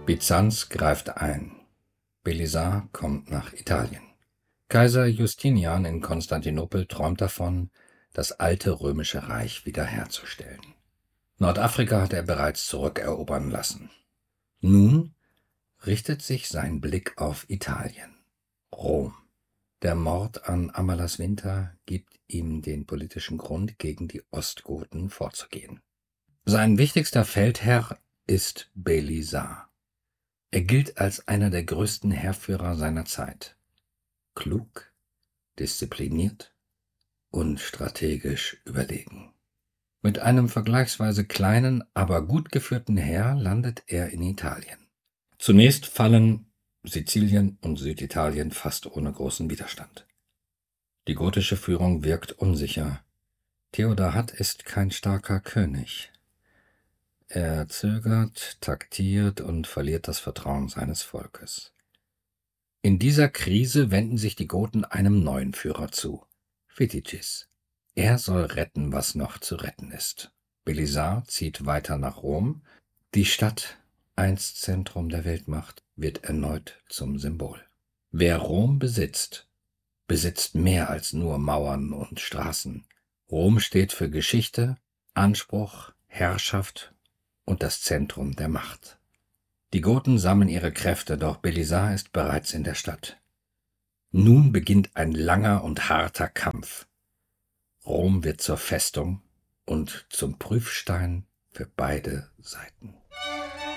Byzanz greift ein. Belisar kommt nach Italien. Kaiser Justinian in Konstantinopel träumt davon, das alte römische Reich wiederherzustellen. Nordafrika hat er bereits zurückerobern lassen. Nun richtet sich sein Blick auf Italien. Rom. Der Mord an Amalasuentha gibt ihm den politischen Grund, gegen die Ostgoten vorzugehen. Sein wichtigster Feldherr ist Belisar. Er gilt als einer der größten Heerführer seiner Zeit. Klug, diszipliniert und strategisch überlegen. Mit einem vergleichsweise kleinen, aber gut geführten Heer landet er in Italien. Zunächst fallen Sizilien und Süditalien fast ohne großen Widerstand. Die gotische Führung wirkt unsicher. Theodahat ist kein starker König. Er zögert, taktiert und verliert das Vertrauen seines Volkes. In dieser Krise wenden sich die Goten einem neuen Führer zu, Vitiges. Er soll retten, was noch zu retten ist. Belisar zieht weiter nach Rom. Die Stadt, einst Zentrum der Weltmacht, wird erneut zum Symbol. Wer Rom besitzt, besitzt mehr als nur Mauern und Straßen. Rom steht für Geschichte, Anspruch, Herrschaft und das Zentrum der Macht. Die Goten sammeln ihre Kräfte, doch Belisar ist bereits in der Stadt. Nun beginnt ein langer und harter Kampf. Rom wird zur Festung und zum Prüfstein für beide Seiten.